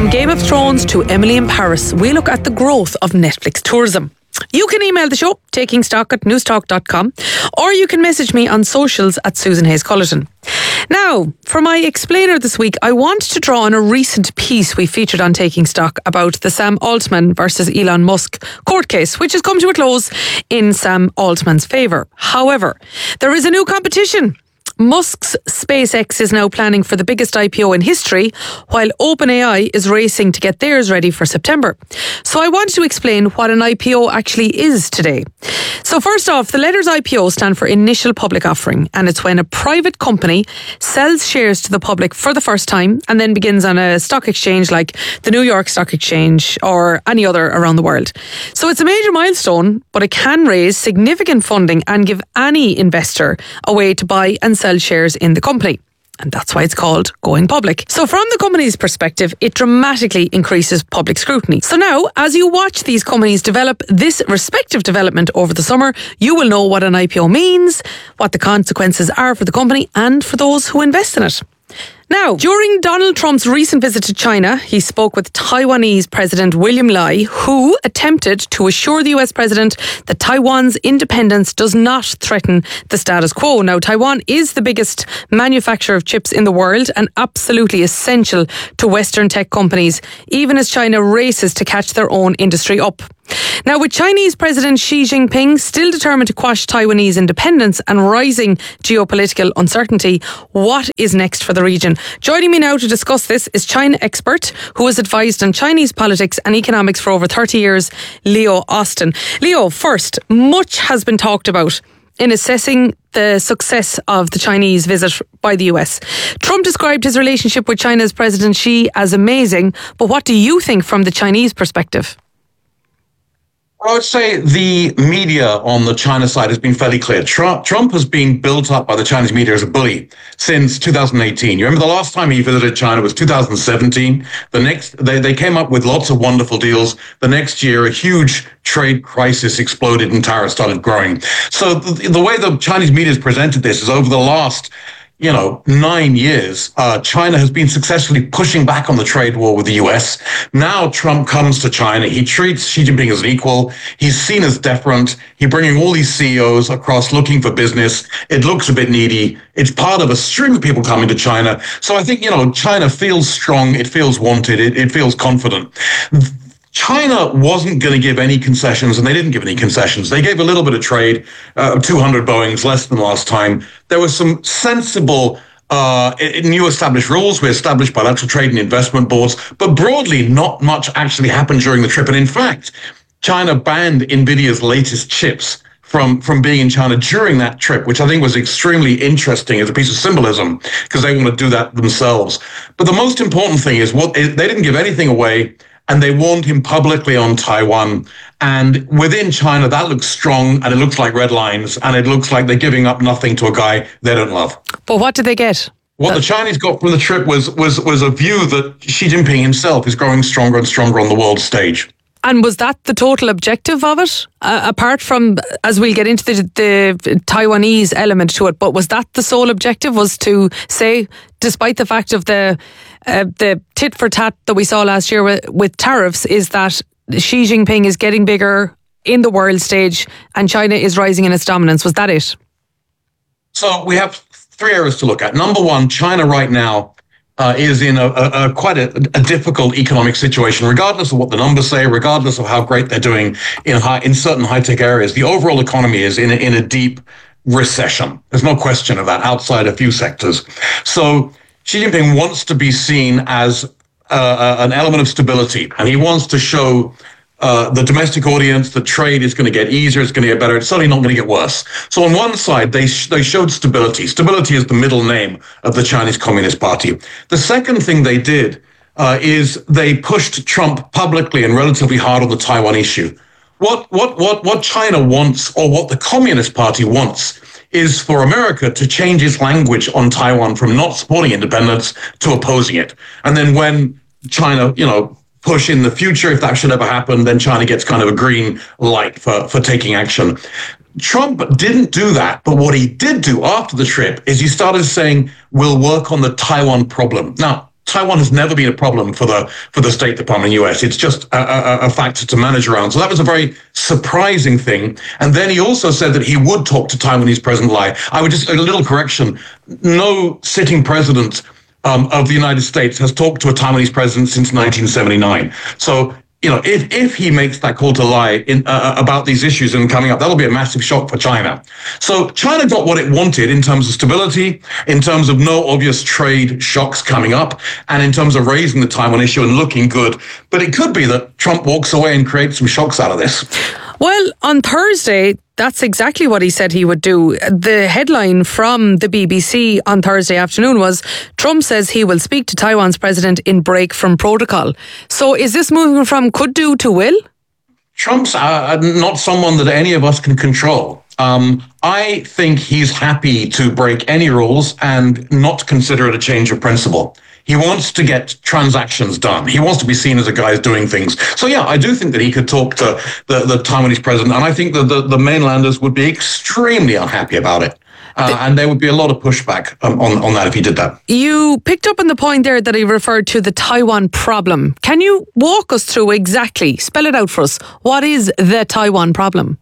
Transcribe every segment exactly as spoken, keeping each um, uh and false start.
From Game of Thrones to Emily in Paris, we look at the growth of Netflix tourism. You can email the show, takingstock at newstalk dot com, or you can message me on socials at Susan Hayes Cullerton. Now, for my explainer this week, I want to draw on a recent piece we featured on Taking Stock about the Sam Altman versus Elon Musk court case, which has come to a close in Sam Altman's favour. However, there is a new competition. Musk's SpaceX is now planning for the biggest I P O in history, while OpenAI is racing to get theirs ready for September. So I wanted to explain what an I P O actually is today. So first off, the letters I P O stand for Initial Public Offering, and it's when a private company sells shares to the public for the first time and then begins on a stock exchange like the New York Stock Exchange or any other around the world. So it's a major milestone, but it can raise significant funding and give any investor a way to buy and sell shares in the company. And that's why it's called going public. So from the company's perspective, it dramatically increases public scrutiny. So now, as you watch these companies develop this respective development over the summer, you will know what an I P O means, what the consequences are for the company and for those who invest in it. Now, during Donald Trump's recent visit to China, he spoke with Taiwanese President William Lai, who attempted to assure the U S president that Taiwan's independence does not threaten the status quo. Now, Taiwan is the biggest manufacturer of chips in the world and absolutely essential to Western tech companies, even as China races to catch their own industry up. Now, with Chinese President Xi Jinping still determined to quash Taiwanese independence and rising geopolitical uncertainty, what is next for the region? Joining me now to discuss this is China expert who has advised on Chinese politics and economics for over thirty years, Leo Austin. Leo, first, much has been talked about in assessing the success of the Chinese visit by the U S. Trump described his relationship with China's President Xi as amazing, but what do you think from the Chinese perspective? I would say the media on the China side has been fairly clear. Trump, Trump has been built up by the Chinese media as a bully since two thousand eighteen. You remember the last time he visited China was two thousand seventeen. The next, they, they came up with lots of wonderful deals. The next year, a huge trade crisis exploded and tariffs started growing. So the, the way the Chinese media has presented this is over the last you know, nine years, uh, China has been successfully pushing back on the trade war with the U S. Now Trump comes to China. He treats Xi Jinping as an equal. He's seen as deferent. He's bringing all these C E Os across looking for business. It looks a bit needy. It's part of a stream of people coming to China. So I think, you know, China feels strong. It feels wanted. It, it feels confident. China wasn't going to give any concessions, and they didn't give any concessions. They gave a little bit of trade, uh, two hundred Boeings, less than last time. There were some sensible uh, new established rules. We established bilateral trade and investment boards, but broadly, not much actually happened during the trip. And in fact, China banned NVIDIA's latest chips from, from being in China during that trip, which I think was extremely interesting as a piece of symbolism, because they want to do that themselves. But the most important thing is what they didn't give anything away. And they warned him publicly on Taiwan. And within China, that looks strong, and it looks like red lines, and it looks like they're giving up nothing to a guy they don't love. But what did they get? What the Chinese got from the trip was was was a view that Xi Jinping himself is growing stronger and stronger on the world stage. And was that the total objective of it? Uh, apart from, as we'll get into the, the Taiwanese element to it, but was that the sole objective, was to say, despite the fact of the uh, the tit for tat that we saw last year with, with tariffs, is that Xi Jinping is getting bigger in the world stage and China is rising in its dominance? Was that it? So we have three areas to look at. Number one, China right now Uh, is in a, a, a quite a, a difficult economic situation, regardless of what the numbers say, regardless of how great they're doing in high, in certain high-tech areas. The overall economy is in a, in a deep recession. There's no question of that outside a few sectors. So Xi Jinping wants to be seen as uh, an element of stability, and he wants to show Uh, the domestic audience, the trade is going to get easier, it's going to get better, it's certainly not going to get worse. So on one side, they sh- they showed stability. Stability is the middle name of the Chinese Communist Party. The second thing they did uh, is they pushed Trump publicly and relatively hard on the Taiwan issue. What, what, what, what China wants, or what the Communist Party wants, is for America to change its language on Taiwan from not supporting independence to opposing it. And then when China, you know, push in the future, if that should ever happen, then China gets kind of a green light for, for taking action. Trump didn't do that, but what he did do after the trip is he started saying, we'll work on the Taiwan problem. Now, Taiwan has never been a problem for the for the State Department in the U S. It's just a, a, a factor to manage around. So that was a very surprising thing. And then he also said that he would talk to Taiwanese President Lai. I would just, a little correction, no sitting president um, of the United States has talked to a Taiwanese president since nineteen seventy-nine. So, you know, if, if he makes that call to Lai in, uh, about these issues and coming up, that'll be a massive shock for China. So China got what it wanted in terms of stability, in terms of no obvious trade shocks coming up, and in terms of raising the Taiwan issue and looking good. But it could be that Trump walks away and creates some shocks out of this. Well, on Thursday, that's exactly what he said he would do. The headline from the B B C on Thursday afternoon was, Trump says he will speak to Taiwan's president in break from protocol. So is this moving from could do to will? Trump's uh, not someone that any of us can control. Um, I think he's happy to break any rules and not consider it a change of principle. He wants to get transactions done. He wants to be seen as a guy who's doing things. So, yeah, I do think that he could talk to the, the Taiwanese president, and I think that the, the mainlanders would be extremely unhappy about it. Uh, and there would be a lot of pushback um, on, on that if he did that. You picked up on the point there that he referred to the Taiwan problem. Can you walk us through exactly, spell it out for us, what is the Taiwan problem?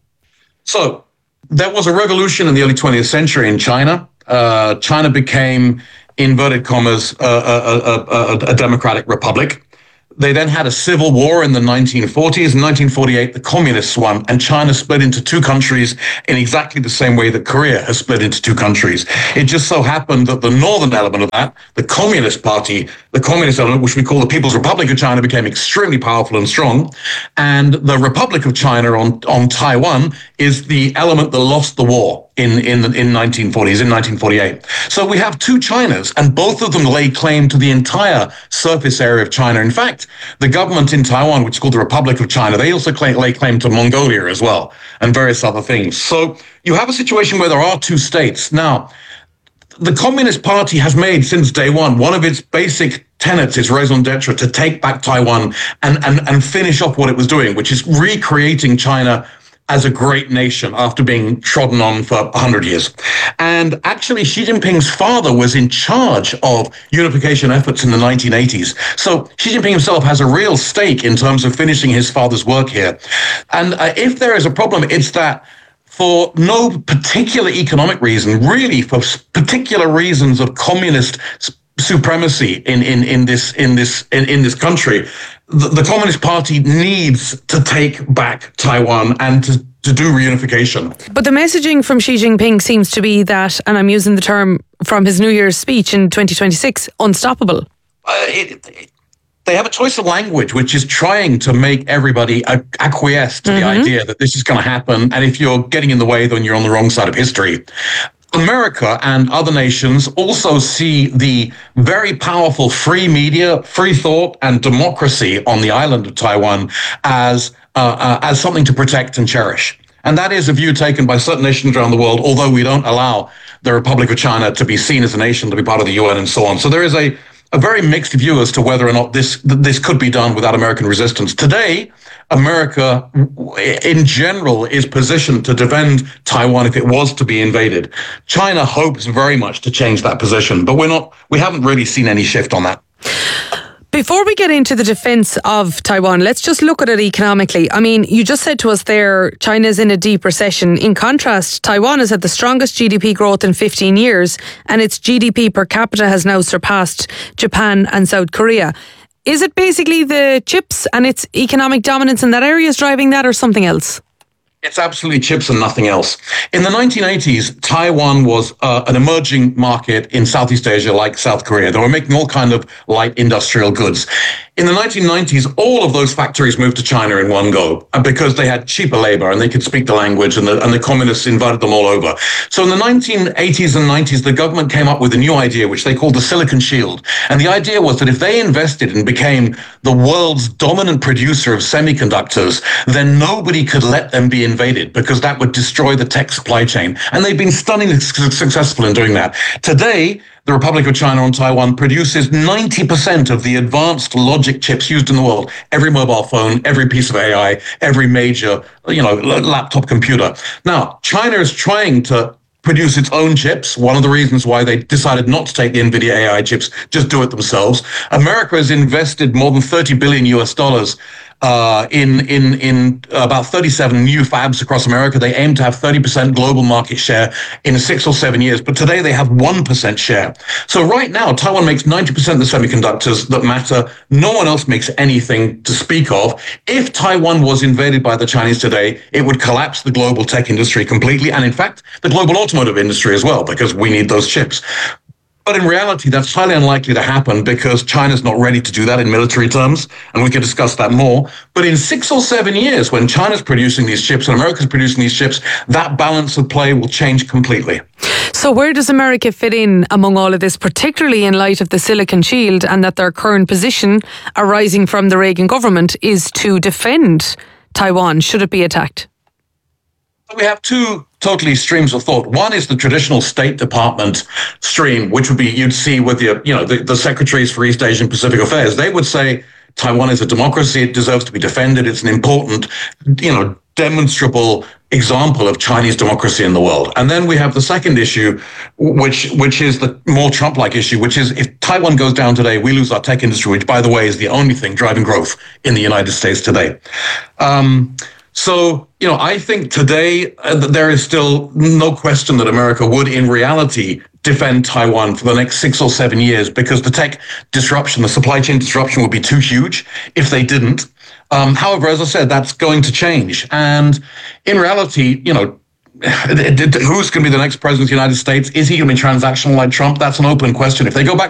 So, there was a revolution in the early twentieth century in China. Uh, China became, inverted commas, uh, a, a, a, a democratic republic. They then had a civil war in the nineteen forties. In nineteen forty-eight, the communists won, and China split into two countries in exactly the same way that Korea has split into two countries. It just so happened that the northern element of that, the Communist Party, the Communist element, which we call the People's Republic of China, became extremely powerful and strong. And the Republic of China on, on Taiwan is the element that lost the war in in the in nineteen forties, in nineteen forty-eight. So we have two Chinas, and both of them lay claim to the entire surface area of China. In fact, the government in Taiwan, which is called the Republic of China, they also claim, lay claim to Mongolia as well, and various other things. So you have a situation where there are two states. Now, the Communist Party has made since day one, one of its basic tenets, its raison d'etre, to take back Taiwan and, and, and finish off what it was doing, which is recreating China as a great nation after being trodden on for one hundred years. And actually, Xi Jinping's father was in charge of unification efforts in the nineteen eighties. So Xi Jinping himself has a real stake in terms of finishing his father's work here. And uh, if there is a problem, it's that for no particular economic reason, really for particular reasons of communist supremacy in, in, in this in this in, in this country, the, the Communist Party needs to take back Taiwan and to, to do reunification. But the messaging from Xi Jinping seems to be that, and I'm using the term from his New Year's speech in twenty twenty-six, unstoppable. Uh, it, it, they have a choice of language which is trying to make everybody acquiesce to mm-hmm. the idea that this is going to happen, and if you're getting in the way, then you're on the wrong side of history. America and other nations also see the very powerful free media, free thought, and democracy on the island of Taiwan as uh, uh, as something to protect and cherish. And that is a view taken by certain nations around the world, although we don't allow the Republic of China to be seen as a nation, to be part of the U N and so on. So there is a, a very mixed view as to whether or not this this could be done without American resistance. Today, America, in general, is positioned to defend Taiwan if it was to be invaded. China hopes very much to change that position, but we're not. We haven't really seen any shift on that. Before we get into the defence of Taiwan, let's just look at it economically. I mean, you just said to us there, China's in a deep recession. In contrast, Taiwan has had the strongest G D P growth in fifteen years, and its G D P per capita has now surpassed Japan and South Korea. Is it basically the chips and its economic dominance in that area is driving that, or something else? It's absolutely chips and nothing else. In the nineteen eighties, Taiwan was uh, an emerging market in Southeast Asia like South Korea. They were making all kind of light industrial goods. In the nineteen nineties, all of those factories moved to China in one go because they had cheaper labor and they could speak the language, and the, and the communists invited them all over. So in the nineteen eighties and nineties, the government came up with a new idea, which they called the Silicon Shield. And the idea was that if they invested and became the world's dominant producer of semiconductors, then nobody could let them be invaded because that would destroy the tech supply chain. And they've been stunningly successful in doing that. Today, the Republic of China on Taiwan produces ninety percent of the advanced logic chips used in the world. Every mobile phone, every piece of A I, every major, you know, laptop computer. Now, China is trying to produce its own chips. One of the reasons why they decided not to take the NVIDIA A I chips, just do it themselves. America has invested more than thirty billion U S dollars uh, in in in about thirty-seven new fabs across America. They aim to have thirty percent global market share in six or seven years, but today they have one percent share. So right now, Taiwan makes ninety percent of the semiconductors that matter. No one else makes anything to speak of. If Taiwan was invaded by the Chinese today, it would collapse the global tech industry completely, and in fact, the global automotive industry as well, because we need those chips. But in reality, that's highly unlikely to happen because China's not ready to do that in military terms, and we can discuss that more. But in six or seven years, when China's producing these chips and America's producing these chips, that balance of play will change completely. So where does America fit in among all of this, particularly in light of the Silicon Shield and that their current position arising from the Reagan government is to defend Taiwan should it be attacked? We have two totally streams of thought. One is the traditional State Department stream, which would be you'd see with your, you know, the, the secretaries for East Asian Pacific Affairs. They would say Taiwan is a democracy; it deserves to be defended. It's an important, you know, demonstrable example of Chinese democracy in the world. And then we have the second issue, which which is the more Trump-like issue, which is if Taiwan goes down today, we lose our tech industry, which, by the way, is the only thing driving growth in the United States today. Um, So, you know, I think today uh, there is still no question that America would, in reality, defend Taiwan for the next six or seven years because the tech disruption, the supply chain disruption would be too huge if they didn't. Um, however, as I said, that's going to change. And in reality, you know, who's going to be the next president of the United States? Is he going to be transactional like Trump? That's an open question. If they go back